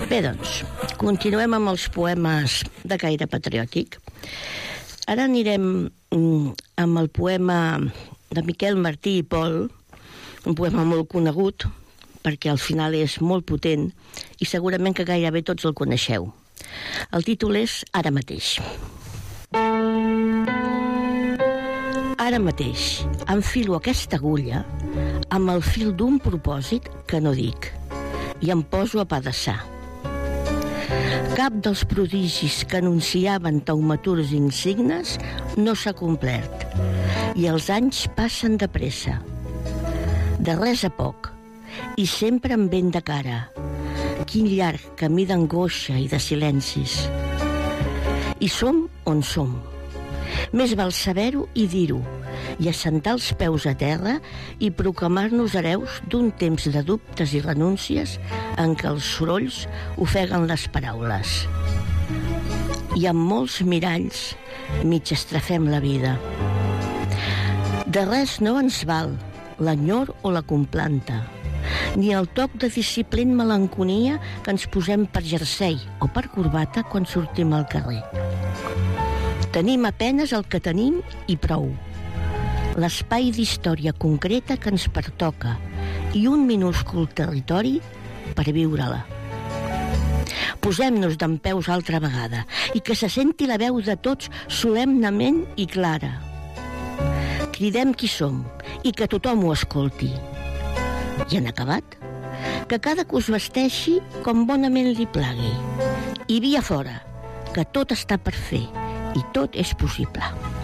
Bé, doncs, continuem amb els poemes de caire patriòtic. Ara anirem amb el poema de Miquel Martí i Pol, un poema molt conegut, perquè al final és molt potent i segurament que gairebé tots el coneixeu. El títol és Ara mateix. Ara mateix enfilo aquesta agulla amb el fil d'un propòsit que no dic i em poso a pedaçar. Cap dels prodigis que anunciaven taumaturgs insignes no s'ha complert i els anys passen de pressa. De res a poc i sempre amb vent de cara. Quin llarg camí d'angoixa i de silencis. I som on som. Més val saber-ho i dir-ho, i assentar els peus a terra i proclamar-nos hereus d'un temps de dubtes i renúncies en què els sorolls ofeguen les paraules. I amb molts miralls mig estrafem la vida. De res no ens val l'enyor o la complanta, ni el toc de disciplina melanconia que ens posem per jersei o per corbata quan sortim al carrer. Tenim apenes el que tenim i prou. L'espai d'història concreta que ens pertoca i un minúscul territori per viure-la. Posem-nos dempeus altra vegada i que se senti la veu de tots solemnement i clara. Cridem qui som i que tothom ho escolti. I en acabat, que cada que us vesteixi com bonament li plagui. I via fora, que tot està per fer i tot és possible.